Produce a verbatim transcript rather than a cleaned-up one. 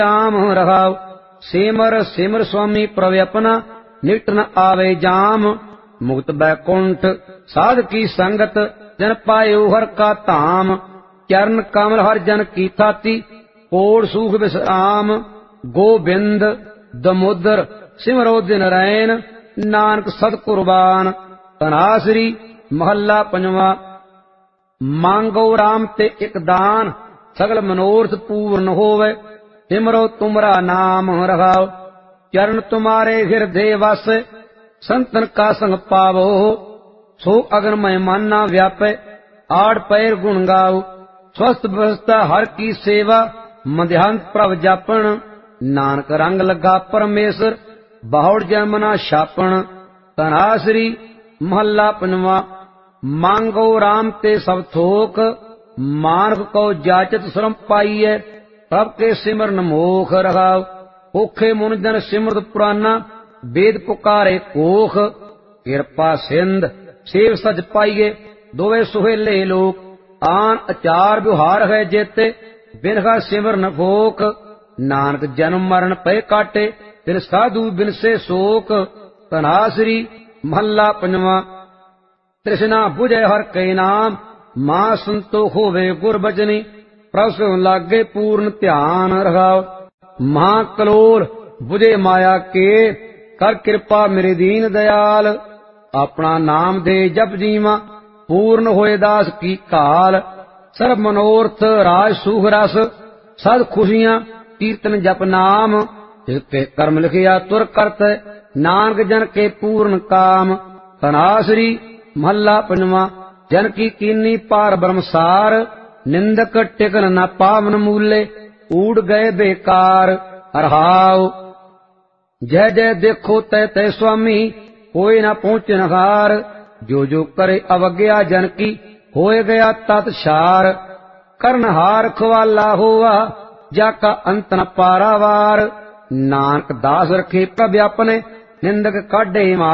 राम रहाव। सिमर सिमर स्वामी प्रव्यपना निकट न आवे जाम। मुक्त बैकुंठ साध की संगत जन पायो हर का धाम। चरण कमल हर जन की थाती कोड़ सूख विश्राम। गोबिंद दमोदर सिमरो दिन रैन नानक सद कुर्बान। तनासरी महला पंजवा। मांगो राम ते एक दान सगल मनोरथ पूर्ण होवे। सिमरो तुमरा नाम रहाओ। चरण तुम्हारे हृदय वस संतन का संग पावो। सो अगन मय माना व्यापे आड़ पैर गुण गाओ। स्वस्थ व्यवस्था हर की सेवा मध्यांत प्रभ जापन। नानक रंग लगा परमेश्वर बहुड़ जन्मना शापन। तनासरी महला पंजवा। मांगो राम ते सब थोक मानक को जाचत श्रम पाइए। प्रभ के सिमरन मोख रहाव। ओखे मुन जन सिमरत पुराना वेद पुकारे कोख। कृपा सिंध सेव सज पाइए दोवे सुहेले लोक। आन अचार व्यवहार है जेते बिनहा सिमरन भोक। नानक जन्म मरण पे काटे तिन साधु बिन से शोक। तनासरी महला पंजवा। तृष्णा बुझे हर के नाम मां संतोख होवे गुर बचनी। प्रभ लागे पूर्ण ध्यान रहाओ। महाकलोल बुझे माया के कर कृपा मेरे दीन दयाल। अपना नाम दे जप जीवा पूर्ण होए दास की काल। सर्व मनोरथ राज सुख रस सद खुशियां कीर्तन जप नाम। जिसते कर्म लिखिया तुर करत नानक जन के पूर्ण काम। तनासरी महला पंजवा। जन की कीनी पार ब्रह्मसार निंदक टिकन न पावन मूले ऊड़ गए बेकार। रहाओ जय जय देखो तय तय स्वामी कोई न पहुंचे नहार। जो जो करे अवज्ञा जन की होए गया तत्सार। करनहार खवाला होवा जाका अंत न पारावार। नानक दास रखे प्रभ अपने निंदक काढे मार।